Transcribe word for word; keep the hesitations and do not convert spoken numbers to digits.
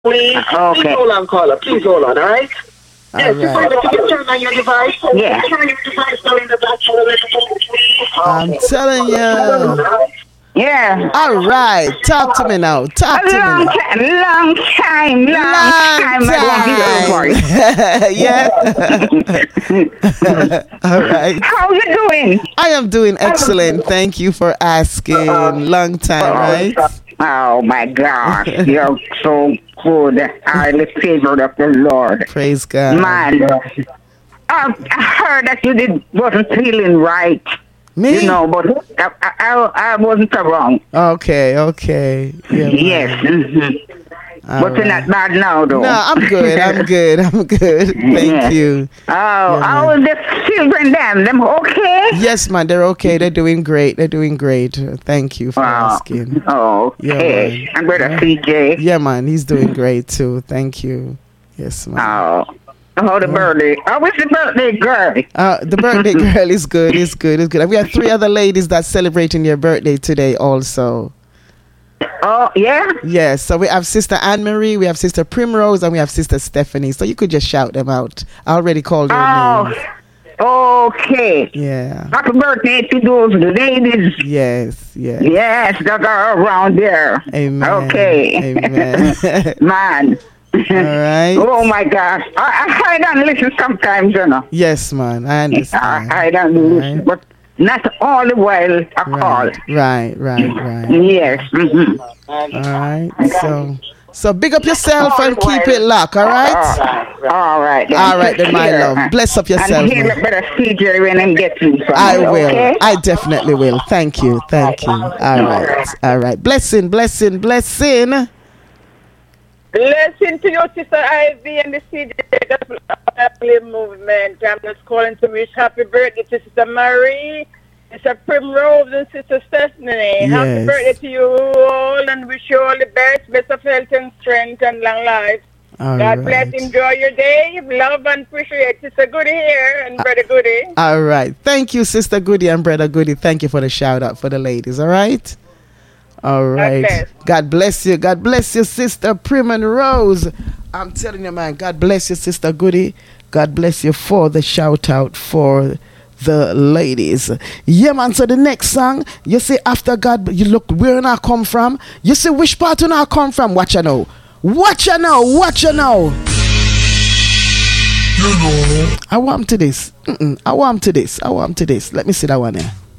Please, okay. Please hold on, caller. Please hold on, all right? Yes, you right. You can turn on your device. Yeah. Turn your device on in the back. I'm telling you. Yeah. All right. Talk to me now. Talk a to long me. Time, long time, long, long time. time. Yeah. All right. How you doing? I am doing excellent. Thank you for asking. Long time, right? Oh my gosh, you're so good. Highly favored of the Lord. Praise God. Man, I, I heard that you did wasn't feeling right. Me? You know, but I, I, I wasn't wrong. Okay, okay. Yeah, yes. Mm-hmm. But right. you're not bad now, though. No, I'm good. I'm good. I'm good. Thank yeah. you. Oh, yeah, how are the children, them? Them okay? Yes, man. They're okay. They're doing great. They're doing great. Thank you for oh. asking. Oh, okay. Yeah, and brother yeah. C J? Yeah, man. He's doing great, too. Thank you. Yes, man. Oh. Oh, the birthday. Oh, what's the birthday girl? Uh, the birthday girl is good. It's good. It's good. And we have three other ladies that's celebrating their birthday today also. Oh, yeah? Yes. So we have Sister Anne-Marie, we have Sister Primrose, and we have Sister Stephanie. So you could just shout them out. I already called their oh, names. Okay. Yeah. Happy birthday to those ladies. Yes, yes. Yes, that are around there. Amen. Okay. Amen. Man. All right. Oh my gosh. I, I, I don't listen sometimes, you know. Yes, man. I understand. I, I don't listen, right. But not all the while I call. Right, right, right, right. Yes. Mm-hmm. All right. So, so big up yourself and keep it locked. All right. All right. Then. All right, then, my love. Bless up yourself. And hear better C J when I get you. I will. Okay? I definitely will. Thank you. Thank you. All right. All right. Blessing, blessing, blessing. Blessing to your sister Ivy and the C J family movement. I'm just calling to wish happy birthday to Sister Marie, Sister Primrose, and Sister Stephanie. Yes. Happy birthday to you all and wish you all the best, best of health and strength and long life. All God right. bless. Enjoy your day. Love and appreciate Sister Goody here and Brother Goody. All right. Thank you, Sister Goody and Brother Goody. Thank you for the shout out for the ladies. All right. All right. God bless. God bless you. God bless you, Sister Primrose. I'm telling you, man. God bless you, Sister Goody. God bless you for the shout out for the ladies. Yeah, man. So the next song, you see, after God, you look where I come from. You see, which part I come from? Watch you know. Watch you know. Watch you know. You know. I want to this. Mm-mm. I want to this. I want to this. Let me see that one here.